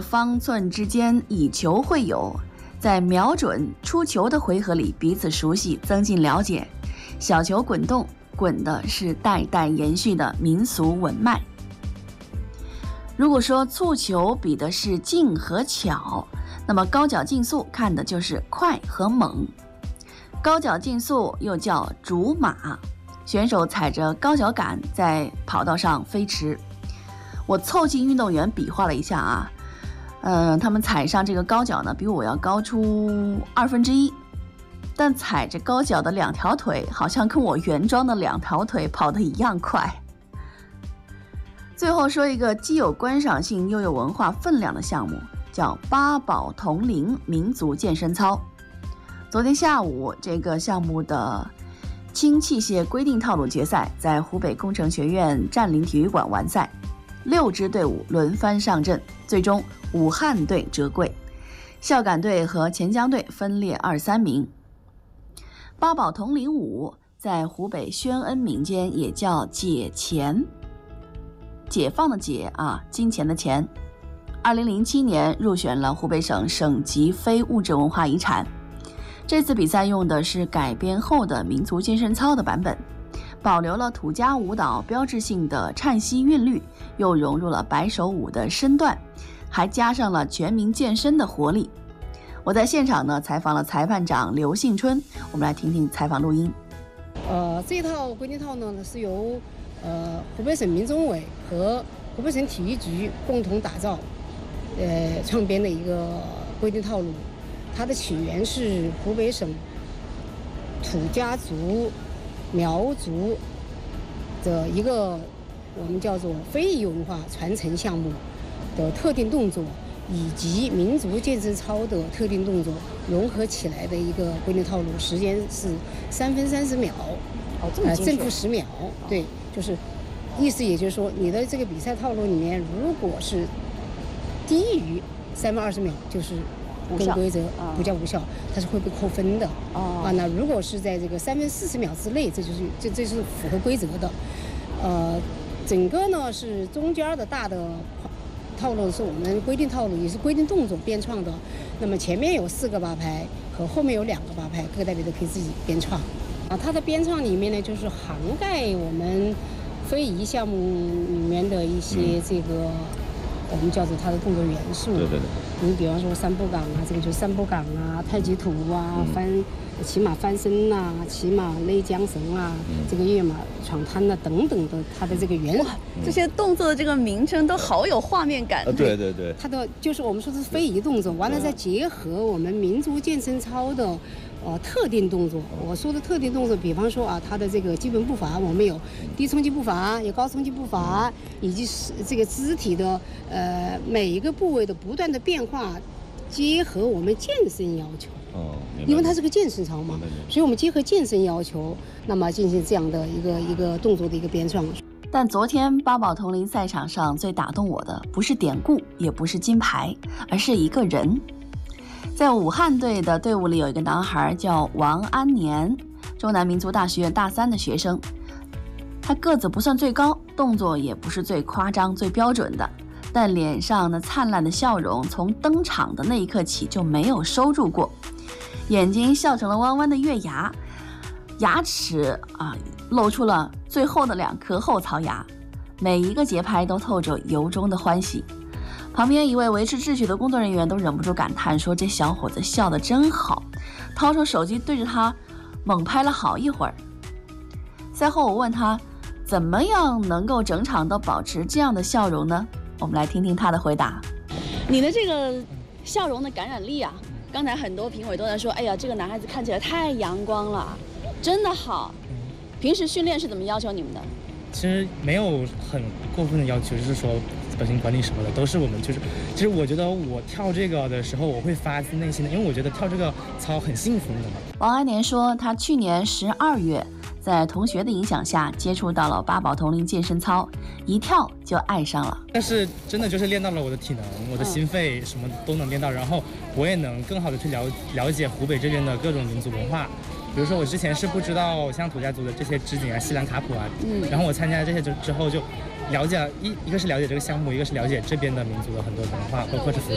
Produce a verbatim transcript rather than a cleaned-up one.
方寸之间以球会友，在瞄准出球的回合里彼此熟悉，增进了解。小球滚动，滚的是代代延续的民俗文脉。如果说蹴球比的是劲和巧，那么高脚竞速看的就是快和猛。高脚竞速又叫竹马，选手踩着高脚杆在跑道上飞驰。我凑近运动员比划了一下啊，呃，他们踩上这个高脚呢，比我要高出二分之一，但踩着高脚的两条腿好像跟我原装的两条腿跑得一样快。最后说一个既有观赏性又有文化分量的项目，叫八宝铜铃民族健身操。昨天下午，这个项目的轻器械规定套路决赛在湖北工程学院占领体育馆完赛，六支队伍轮番上阵，最终武汉队折桂，孝感队和钱江队分列二三名。八宝铜铃舞在湖北宣恩民间也叫解钱，解放的解啊，金钱的钱。二零零七年入选了湖北省省级非物质文化遗产。这次比赛用的是改编后的民族健身操的版本，保留了土家舞蹈标志性的颤息韵律，又融入了摆手舞的身段，还加上了全民健身的活力。我在现场呢采访了裁判长刘幸春，我们来听听采访录音。 呃，这套规定套呢是由呃湖北省民政委和湖北省体育局共同打造，呃创编的一个规定套路。它的起源是湖北省土家族苗族的一个我们叫做非遗文化传承项目的特定动作，以及民族健身操的特定动作融合起来的一个规定套路，时间是三分三十秒， 哦，这么精确， 呃，正负十秒，对，就是意思也就是说，你的这个比赛套路里面，如果是低于三分二十秒，就是跟规则不叫无效，它是会被扣分的。哦，啊，那如果是在这个三分四十秒之内，这就是这这是符合规则的。呃，整个呢是中间的大的套路是我们规定套路，也是规定动作编创的。那么前面有四个八拍和后面有两个八拍，各个代表都可以自己编创。啊，它的编创里面呢，就是涵盖我们非遗项目里面的一些这个。嗯，我们叫做它的动作元素。对对对。你比方说三步岗啊，这个就是三步岗啊，太极图啊，嗯、翻骑马翻身呐、啊，骑马勒缰绳啊，嗯、这个跃马闯滩呐、啊、等等的，它的这个元素， 这些动作的这个名称都好有画面感。 啊、对对对。 它的就是我们说的是非遗动作，完了再结合我们民族健身操的。呃，特定动作，我说的特定动作，比方说啊，它的这个基本步伐，我们有低冲击步伐，有高冲击步伐，以及是这个肢体的呃每一个部位的不断的变化，结合我们健身要求。哦，因为它是个健身操嘛，所以我们结合健身要求，那么进行这样的一个一个动作的一个编创。 但昨天八宝铜铃赛场上最打动我的，不是典故，也不是金牌，而是一个人。在武汉队的队伍里有一个男孩叫王安年，中南民族大学院大三的学生。他个子不算最高，动作也不是最夸张最标准的，但脸上那灿烂的笑容从登场的那一刻起就没有收住过，眼睛笑成了弯弯的月牙，牙齿啊露出了最后的两颗后槽牙，每一个节拍都透着由衷的欢喜。旁边一位维持秩序的工作人员都忍不住感叹说，这小伙子笑得真好，掏出手机对着他猛拍了好一会儿。赛后我问他怎么样能够整场都保持这样的笑容呢？我们来听听他的回答。你的这个笑容的感染力啊，刚才很多评委都在说，哎呀，这个男孩子看起来太阳光了，真的好。平时训练是怎么要求你们的？ 其实没有很过分的要求，就是说表情管理什么的都是我们就是，其实我觉得我跳这个的时候，我会发自内心的，因为我觉得跳这个操很幸福的嘛。 王安年说，他去年十二月在同学的影响下接触到了八宝铜铃健身操，一跳就爱上了。 但是真的就是练到了我的体能，我的心肺什么都能练到，然后我也能更好的去了了解湖北这边的各种民族文化。比如说我之前是不知道像土家族的这些织锦啊、西兰卡普啊，嗯，然后我参加这些之之后就了解一一个是了解这个项目，一个是了解这边的民族的很多文化，包括是服